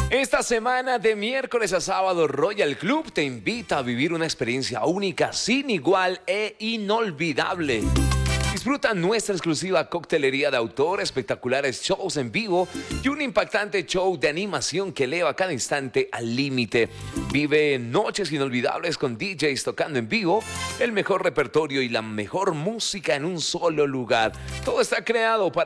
Esta semana de miércoles a sábado, Royal Club te invita a vivir una experiencia única, sin igual e inolvidable. Disfruta nuestra exclusiva coctelería de autor, espectaculares shows en vivo y un impactante show de animación que eleva cada instante al límite. Vive noches inolvidables con DJs tocando en vivo, el mejor repertorio y la mejor música en un solo lugar. Todo está creado para